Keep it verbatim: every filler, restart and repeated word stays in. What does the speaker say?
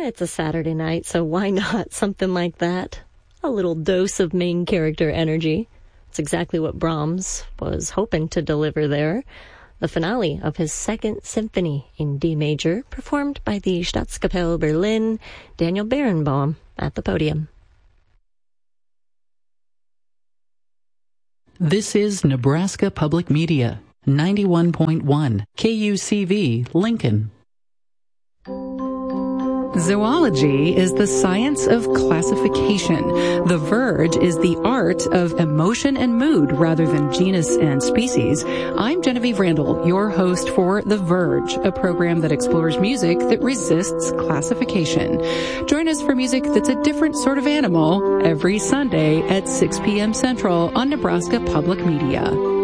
it's a Saturday night, so why not something like that? A little dose of main character energy. It's exactly what Brahms was hoping to deliver there. The finale of his Second Symphony in D major, performed by the Staatskapelle Berlin, Daniel Barenboim at the podium. This is Nebraska Public Media, ninety-one point one, K U C V, Lincoln. Zoology is the science of classification. The Verge is the art of emotion and mood rather than genus and species. I'm Genevieve Randall, your host for The Verge, a program that explores music that resists classification. Join us for music that's a different sort of animal every Sunday at six p.m. Central on Nebraska Public Media.